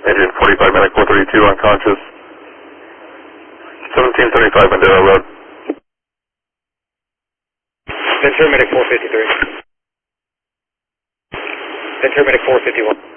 Agent 45 Medic 432 unconscious. 1735 Mandela Road. Ventura Medic 453. Ventura Medic 451.